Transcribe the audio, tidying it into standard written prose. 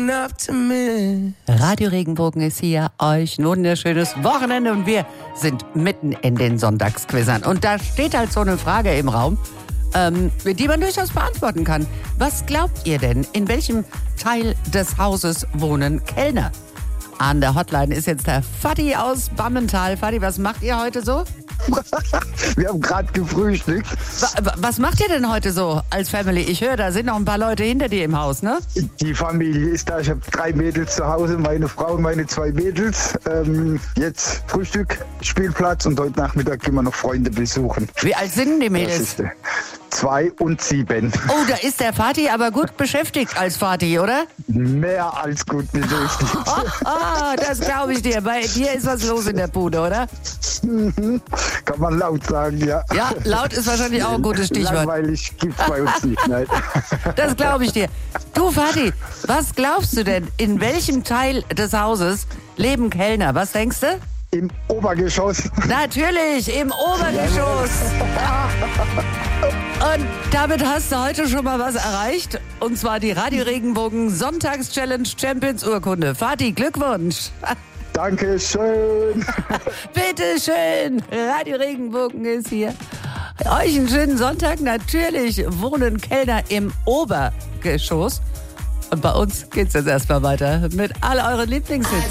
looking up to me. Radio Regenbogen ist hier, euch ein wunderschönes Wochenende und wir sind mitten in den Sonntagsquizzern. Und da steht halt so eine Frage im Raum, die man durchaus beantworten kann. Was glaubt ihr denn, in welchem Teil des Hauses wohnen Kellner? An der Hotline ist jetzt der Vati aus Bammental. Vati, was macht ihr heute so? Wir haben gerade gefrühstückt. Was macht ihr denn heute so als Family? Ich höre, da sind noch ein paar Leute hinter dir im Haus, ne? Die Familie ist da. Ich habe 3 Mädels zu Hause, meine Frau und meine 2 Mädels. Jetzt Frühstück, Spielplatz und heute Nachmittag gehen wir noch Freunde besuchen. Wie alt sind die Mädels? 2 und 7. Oh, da ist der Vati aber gut beschäftigt als Vati, oder? Mehr als gut beschäftigt. Das glaube ich dir. Bei dir ist was los in der Bude, oder? Kann man laut sagen, ja. Ja, laut ist wahrscheinlich auch ein gutes Stichwort. Langweilig gibt's bei uns nicht, nein. Das glaube ich dir. Du, Vati, was glaubst du denn, in welchem Teil des Hauses leben Kellner? Was denkst du? Im Obergeschoss. Natürlich, im Obergeschoss. Und damit hast du heute schon mal was erreicht. Und zwar die Radio Regenbogen Sonntags-Challenge Champions Urkunde. Vati, Glückwunsch. Dankeschön. Bitteschön. Radio Regenbogen ist hier. Euch einen schönen Sonntag. Natürlich wohnen Kellner im Obergeschoss. Und bei uns geht's jetzt erstmal weiter mit all euren Lieblingshits.